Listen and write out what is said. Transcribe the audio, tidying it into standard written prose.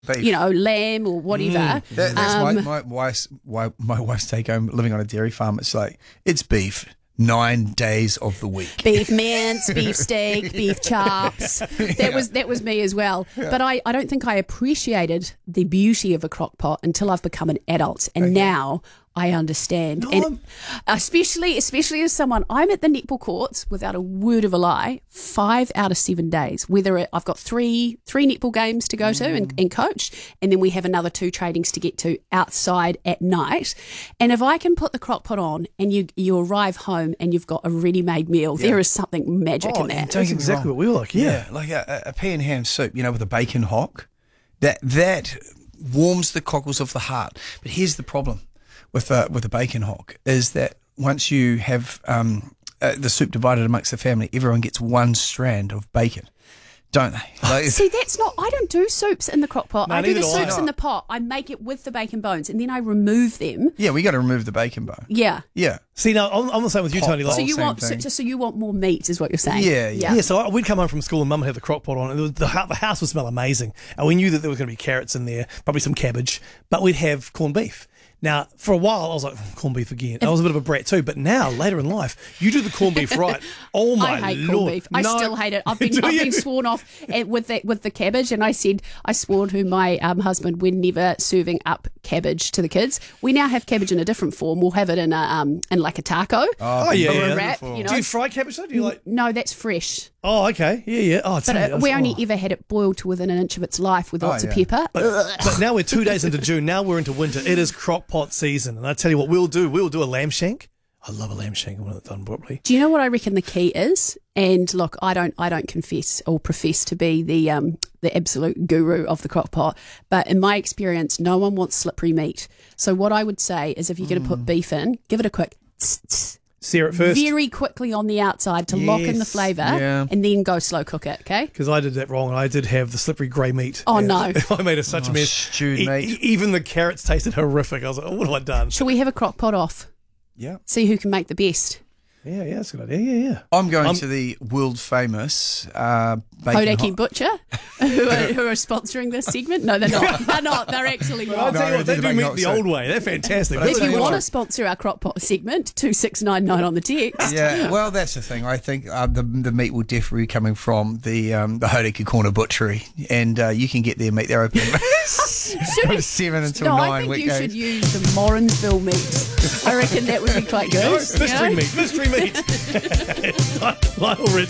Beef. lamb or whatever. That's my wife's take home living on a dairy farm. It's like, it's beef 9 days of the week. Beef mince, beef steak, beef chops. That was me as well. Yeah. But I don't think I appreciated the beauty of a crock pot until I've become an adult. And now I understand. And especially as someone, I'm at the netball courts, without a word of a lie, 5 out of 7 days. Whether I've got three netball games to go to and coach, and then we have another 2 tradings to get to outside at night. And if I can put the crock pot on and you arrive home and you've got a ready-made meal, there is something magic in that. That's exactly what we were like. Yeah, like a pea and ham soup, with a bacon hock. That warms the cockles of the heart. But here's the problem with a bacon hock, is that once you have the soup divided amongst the family, everyone gets one strand of bacon, don't they? See, that's not. I don't do soups in the crock pot. I do the soups in the pot. I make it with the bacon bones, and then I remove them. Yeah, we got to remove the bacon bone. Yeah. See, now I'm the same with you, Tony. So you want more meat, is what you're saying? Yeah. So we'd come home from school and Mum would have the crock pot on, and the house would smell amazing, and we knew that there was going to be carrots in there, probably some cabbage, but we'd have corned beef. Now, for a while, I was like, corned beef again. I was a bit of a brat too, but now, later in life, you do the corned beef right. Oh, my Lord. I hate corned beef. I still hate it. I've been sworn off with the cabbage, and I swore to my husband, we're never serving up cabbage to the kids. We now have cabbage in a different form. We'll have it in like a taco. Oh, yeah. Or a wrap, Do you fry cabbage though? Do you like? No, that's fresh. Oh, okay. Yeah. Oh, but we only ever had it boiled to within an inch of its life with lots of pepper. But now we're 2 days into June. Now we're into winter. It is crock pot season. And I tell you what we'll do. We'll do a lamb shank. I love a lamb shank when it's done properly. Do you know what I reckon the key is? And look, I don't confess or profess to be the absolute guru of the crock pot, but in my experience, no one wants slippery meat. So what I would say is, if you're going to put beef in, give it a quick sear it first. Very quickly on the outside to lock in the flavour, and then go slow cook it, okay? Because I did that wrong. I did have the slippery grey meat. Oh, no. I made such a mess. Stewed meat. Even the carrots tasted horrific. I was like, what have I done? Shall we have a crock pot off? Yeah. See who can make the best. Yeah, that's a good idea. Yeah. I'm going to the world famous Hodaki Butcher, who are sponsoring this segment. No, they're not. They're not. They're actually not. I'll tell you what, they do meat the old way. They're fantastic. If you want to sponsor our crock pot segment, 2699 on the text. Yeah, well, that's the thing. I think the meat will definitely be coming from the Hodaki Corner Butchery, and you can get their meat. They're open from 7 until 9. I think you should use the Morrinsville meat. I reckon that would be quite good. Mystery meat. Lionel Rich.